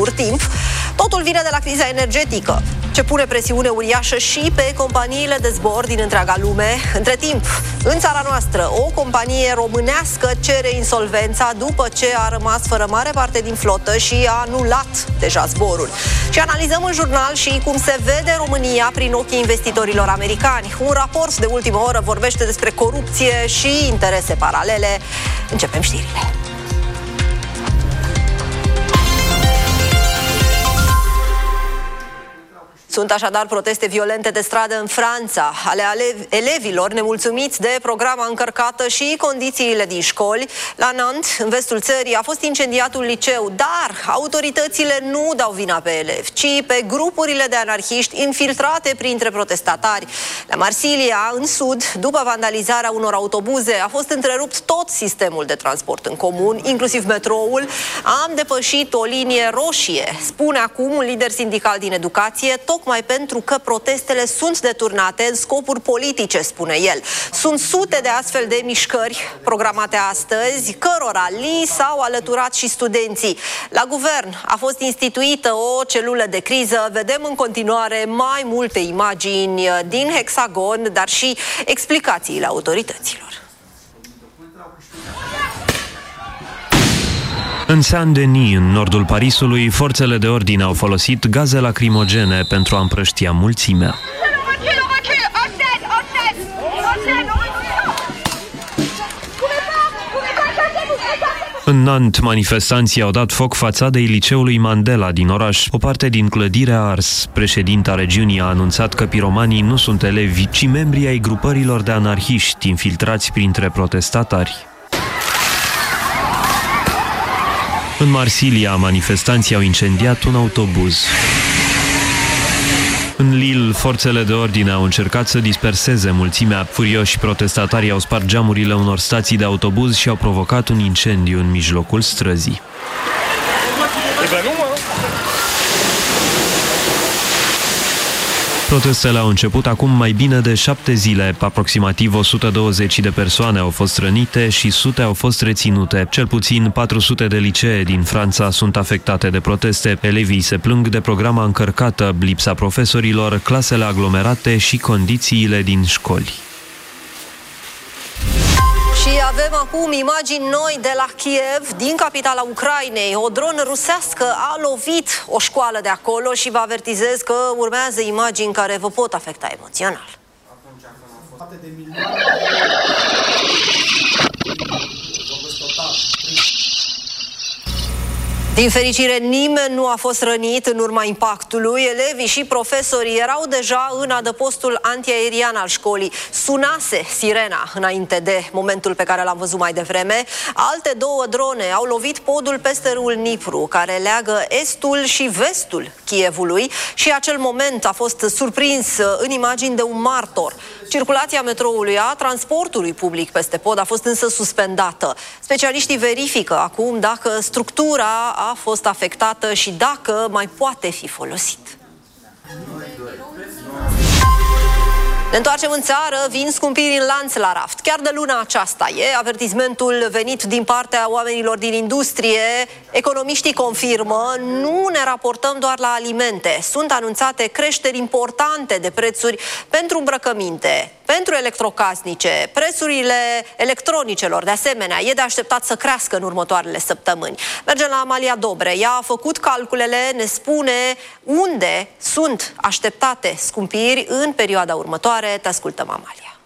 scurt timp. Totul vine de la criza energetică, ce pune presiune uriașă și pe companiile de zbor din întreaga lume. Între timp, în țara noastră, o companie românească cere insolvența după ce a rămas fără mare parte din flotă și a anulat deja zborul. Și analizăm în jurnal și cum se vede România prin ochii investitorilor americani. Un raport de ultimă oră vorbește despre corupție și interese paralele. Începem știrile. Sunt așadar proteste violente de stradă în Franța, ale elevilor nemulțumiți de programa încărcată și condițiile din școli. La Nantes, în vestul țării, a fost incendiat un liceu, dar autoritățile nu dau vina pe elevi, ci pe grupurile de anarhiști infiltrate printre protestatari. La Marsilia, în sud, după vandalizarea unor autobuze, a fost întrerupt tot sistemul de transport în comun, inclusiv metroul. Am depășit o linie roșie, spune acum un lider sindical din educație, tocmai pentru că protestele sunt deturnate în scopuri politice, spune el. Sunt sute de astfel de mișcări programate astăzi, cărora li s-au alăturat și studenții. La guvern a fost instituită o celulă de criză. Vedem în continuare mai multe imagini din Hexagon, dar și explicațiile autorităților. În Saint-Denis, în nordul Parisului, forțele de ordine au folosit gaze lacrimogene pentru a împrăștia mulțimea. În Nantes, manifestanții au dat foc fațadei liceului Mandela din oraș. O parte din clădire a ars. Președinta regiunii a anunțat că piromanii nu sunt elevi, ci membri ai grupărilor de anarhiști infiltrați printre protestatari. În Marsilia, manifestanții au incendiat un autobuz. În Lille, forțele de ordine au încercat să disperseze mulțimea. Furioși, protestatarii au spart geamurile unor stații de autobuz și au provocat un incendiu în mijlocul străzii. Protestele au început acum mai bine de 7 zile. Aproximativ 120 de persoane au fost rănite și sute au fost reținute. Cel puțin 400 de licee din Franța sunt afectate de proteste. Elevii se plâng de programa încărcată, lipsa profesorilor, clasele aglomerate și condițiile din școli. Și avem acum imagini noi de la Kiev, din capitala Ucrainei. O dronă rusească a lovit o școală de acolo și vă avertizez că urmează imagini care vă pot afecta emoțional. Din fericire, nimeni nu a fost rănit în urma impactului. Elevii și profesorii erau deja în adăpostul antiaerian al școlii. Sunase sirena înainte de momentul pe care l-am văzut mai devreme. Alte două drone au lovit podul peste râul Dnipru, care leagă estul și vestul Kievului, și acel moment a fost surprins în imagini de un martor. Circulația metroului, a transportului public peste pod a fost însă suspendată. Specialiștii verifică acum dacă structura a fost afectată și dacă mai poate fi folosit. Ne întoarcem în țară, vin scumpiri în lanț la raft. Chiar de luna aceasta e avertismentul venit din partea oamenilor din industrie. Economiștii confirmă, nu ne raportăm doar la alimente. Sunt anunțate creșteri importante de prețuri pentru îmbrăcăminte, pentru electrocasnice, prețurile electronicelor. De asemenea, e de așteptat să crească în următoarele săptămâni. Mergem la Amalia Dobre. Ea a făcut calculele, ne spune unde sunt așteptate scumpiri în perioada următoare. Te ascultăm, Amalia.